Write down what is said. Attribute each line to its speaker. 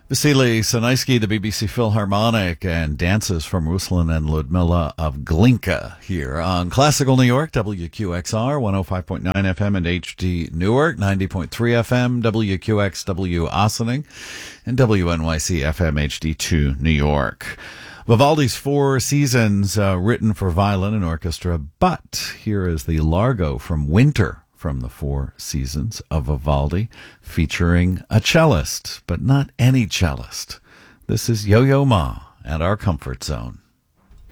Speaker 1: Vasily Sanaisky, the BBC Philharmonic, and dances from Ruslan and Ludmilla of Glinka here on Classical New York, WQXR, 105.9 FM and HD Newark, 90.3 FM, WQXW Ossining, and WNYC FM HD2 New York. Vivaldi's Four Seasons, written for violin and orchestra, but here is the Largo from Winter, from the Four Seasons of Vivaldi, featuring a cellist, but not any cellist. This is Yo-Yo Ma and Our Comfort Zone.